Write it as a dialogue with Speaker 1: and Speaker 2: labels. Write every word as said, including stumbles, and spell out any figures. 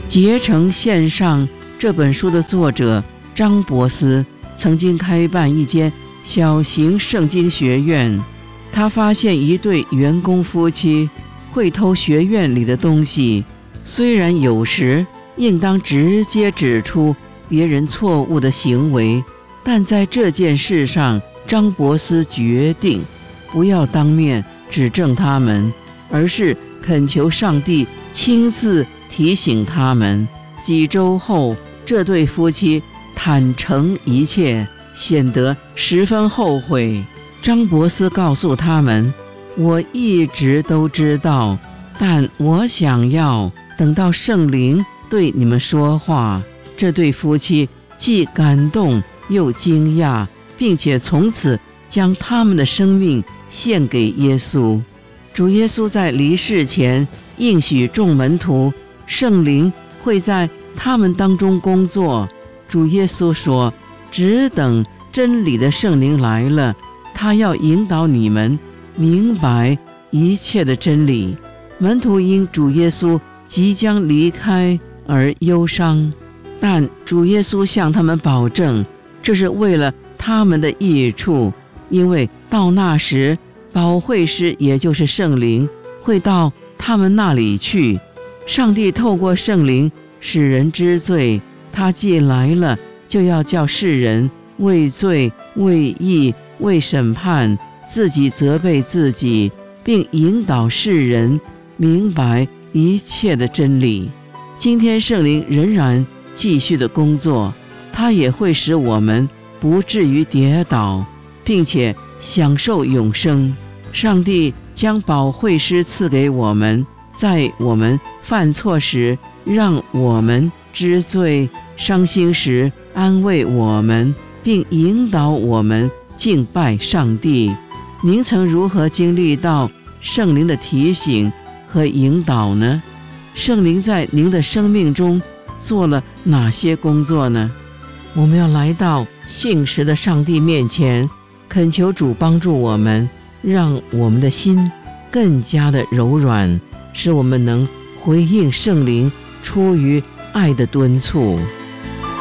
Speaker 1: 竭诚献上这本书的作者张伯斯曾经开办一间小型圣经学院，他发现一对员工夫妻会偷学院里的东西，虽然有时应当直接指出别人错误的行为，但在这件事上，张伯斯决定不要当面指正他们，而是恳求上帝亲自提醒他们。几周后，这对夫妻坦诚一切，显得十分后悔。张伯斯告诉他们，我一直都知道，但我想要等到圣灵对你们说话。这对夫妻既感动又惊讶，并且从此将他们的生命献给耶稣。主耶稣在离世前应许众门徒，圣灵会在他们当中工作。主耶稣说，只等真理的圣灵来了，他要引导你们明白一切的真理。门徒因主耶稣即将离开而忧伤，但主耶稣向他们保证，这是为了他们的益处，因为到那时，保惠师也就是圣灵会到他们那里去。上帝透过圣灵使人知罪，他既来了，就要叫世人为罪、为义、为审判，自己责备自己，并引导世人明白一切的真理。今天圣灵仍然继续的工作，他也会使我们不至于跌倒，并且享受永生。上帝将保惠师赐给我们，在我们犯错时让我们知罪，伤心时安慰我们，并引导我们敬拜上帝。您曾如何经历到圣灵的提醒和引导呢？圣灵在您的生命中做了哪些工作呢？我们要来到信实的上帝面前，恳求主帮助我们，让我们的心更加的柔软，使我们能回应圣灵出于爱的敦促。